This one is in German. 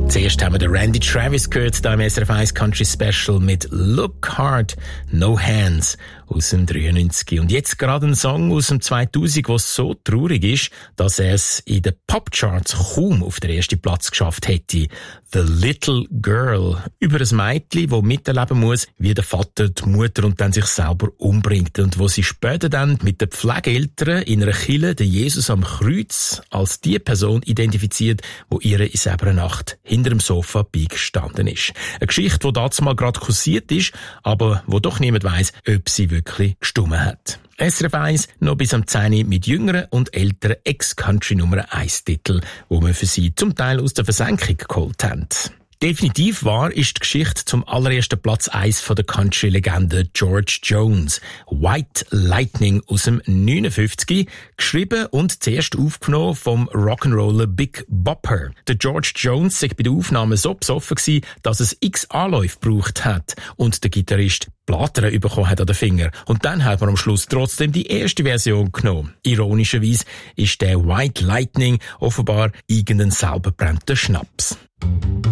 Zuerst haben wir den Randy Travis gehört, da im SRF 1 Country Special mit Look Hard, No Hands aus dem 93. Und jetzt gerade ein Song aus dem 2000, der so traurig ist, dass er es in den Popcharts kaum auf den ersten Platz geschafft hätte. The Little Girl. Über ein Mädchen, das miterleben muss, wie der Vater die Mutter und dann sich selber umbringt. Und wo sie später dann mit den Pflegeeltern in einer Kirche den Jesus am Kreuz als die Person identifiziert, wo ihre in selber Nacht hinter dem Sofa beigestanden ist. Eine Geschichte, die dazu mal gerade kursiert ist, aber wo doch niemand weiss, ob sie wirklich gestummen hat. SRF 1 noch bis am 10 mit jüngeren und älteren Ex-Country Nummer 1 Titel, wo wir für sie zum Teil aus der Versenkung geholt haben. Definitiv wahr ist die Geschichte zum allerersten Platz 1 von der Country-Legende George Jones. White Lightning aus dem 59, geschrieben und zuerst aufgenommen vom Rock'n'Roller Big Bopper. Der George Jones sei bei der Aufnahme so besoffen gewesen, dass es x Anläufe gebraucht hat und der Gitarrist Blattern bekommen hat an den Finger. Und dann hat man am Schluss trotzdem die erste Version genommen. Ironischerweise ist der White Lightning offenbar irgendein selber gebrannter Schnaps.